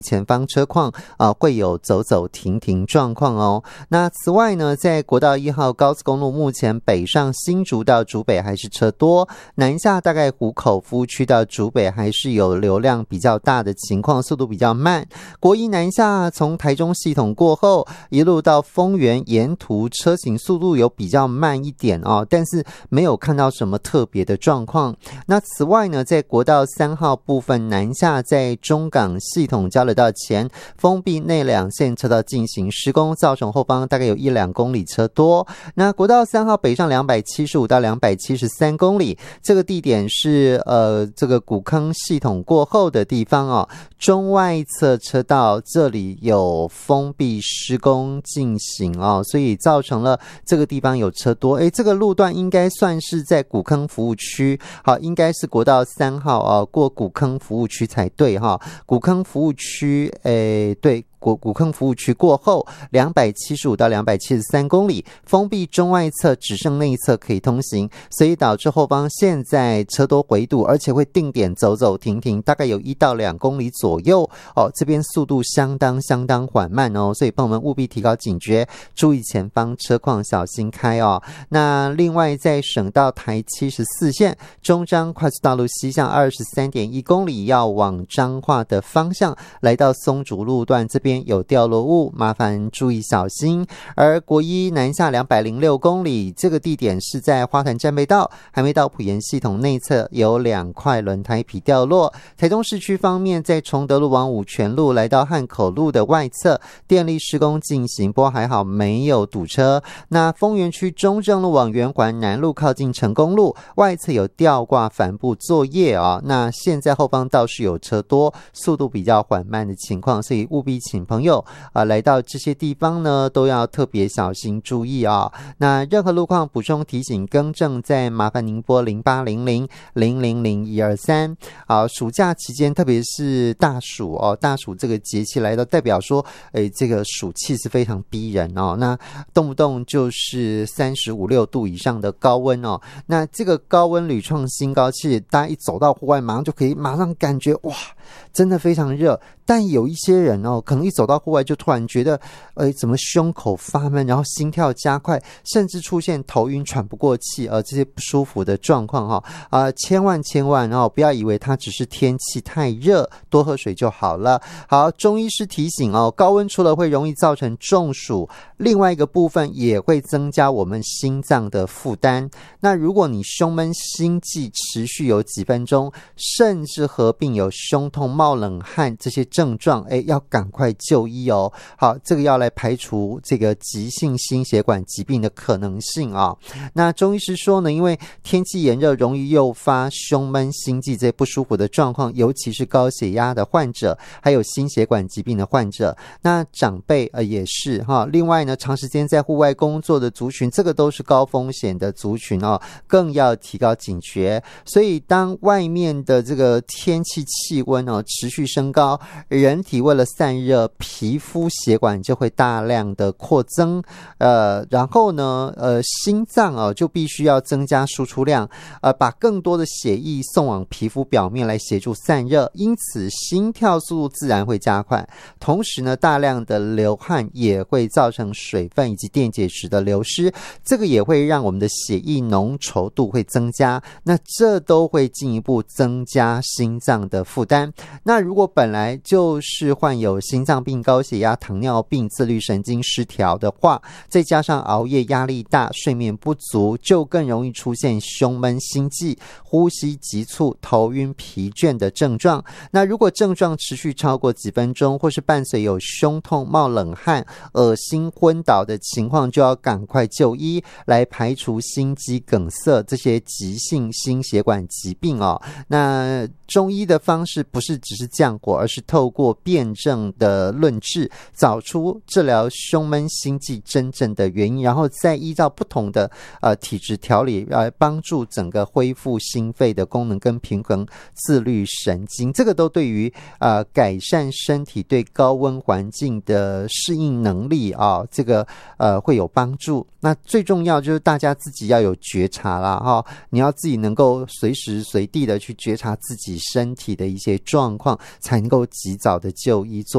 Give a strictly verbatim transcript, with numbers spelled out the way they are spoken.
前方车况啊、呃、会有走走停停状况哦。那此外呢，在国道一号高速公路目前北上新竹到竹北还是车多，南下大概湖口服务区到竹北还是有流量比较大的情况，速度比较慢。国一南下从台中系统过后一路到丰原，沿途车行速度有比较慢一点哦，但是没有看到什么特别的状况。那此外呢，在国道三号部分南下，在中港系统交流道前封闭内两线车道进行施工，造成后方大概有一两公里车多。那国道三号北上两百七十五到两百七十三公里，这个地点是呃这个古坑系统过后的地方哦，中外侧车道这里有封闭施工进行哦，所以造成了这个地方有车多。诶，这个路段应该算是在古坑服务区，好，应该是国道三号哦，过古坑服务区才对哈。古坑服务区，诶，对。古古坑服务区过后两百七十五到两百七十三公里，封闭中外侧，只剩内侧可以通行，所以导致后方现在车多回堵，而且会定点走走停停，大概有一到两公里左右哦，这边速度相当相当缓慢哦，所以朋友们务必提高警觉，注意前方车况，小心开哦。那另外在省道台七十四线中彰快速道路西向二十三点一公里，要往彰化的方向，来到松竹路段这边有掉落物，麻烦注意小心。而国一南下两百零六公里，这个地点是在花坛战备道，还没到埔盐系统内侧有两块轮胎皮掉落。台中市区方面，在崇德路往五权路来到汉口路的外侧，电力施工进行，不过还好没有堵车。那丰原区中正路往圆环南路靠近成功路外侧有吊挂帆布作业啊、哦，那现在后方倒是有车多，速度比较缓慢的情况，所以务必请朋友啊、呃、来到这些地方呢，都要特别小心注意啊、哦。那任何路况补充提醒更正，再麻烦您拨零八零零零零零一二三。好，暑假期间，特别是大暑哦，大暑这个节气来到，代表说，诶，这个暑气是非常逼人哦。那动不动就是三十五六度以上的高温哦。那这个高温屡创新高，其实大家一走到户外，马上就可以马上感觉哇，真的非常热。但有一些人哦，可能一走到户外就突然觉得，呃，怎么胸口发闷，然后心跳加快，甚至出现头晕、喘不过气，呃，这些不舒服的状况哈、哦，啊、呃，千万千万哦，不要以为它只是天气太热，多喝水就好了。好，中医师提醒哦，高温除了会容易造成中暑，另外一个部分也会增加我们心脏的负担。那如果你胸闷、心悸持续有几分钟，甚至合并有胸痛、冒冷汗这些症状，哎，要赶快就医哦。好，这个要来排除这个急性心血管疾病的可能性啊、哦。那中医师说呢，因为天气炎热容易诱发胸闷、心悸这些不舒服的状况，尤其是高血压的患者，还有心血管疾病的患者。那长辈呃也是哈。另外呢，长时间在户外工作的族群，这个都是高风险的族群哦，更要提高警觉。所以当外面的这个天气气温哦持续升高，人体为了散热，皮肤血管就会大量的扩增，呃，然后呢，呃，心脏哦就必须要增加输出量，呃，把更多的血液送往皮肤表面来协助散热，因此心跳速度自然会加快。同时呢，大量的流汗也会造成水分以及电解质的流失，这个也会让我们的血液浓稠度会增加，那这都会进一步增加心脏的负担。那如果本来就是患有心脏病、高血压、糖尿病、自律神经失调的话，再加上熬夜、压力大、睡眠不足，就更容易出现胸闷、心悸、呼吸急促、头晕、疲倦的症状。那如果症状持续超过几分钟，或是伴随有胸痛、冒冷汗、恶心、昏倒的情况，就要赶快就医，来排除心肌梗塞这些急性心血管疾病哦。那中医的方式不是只是降火，而是透过辩证的论治，找出治疗胸闷心悸真正的原因，然后再依照不同的呃体质调理，来帮助整个恢复心肺的功能跟平衡自律神经，这个都对于呃改善身体对高温环境的适应能力啊，这个呃会有帮助。那最重要就是大家自己要有觉察啦哈、哦，你要自己能够随时随地的去觉察自己身体的一些状况，才能够及早的就医做